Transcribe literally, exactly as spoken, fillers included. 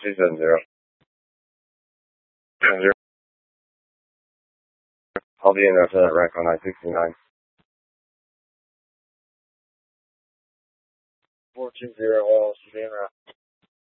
two seven zero. Zero. I'll be in there for that wreck on I sixty-nine. four two zero, well, should be in route.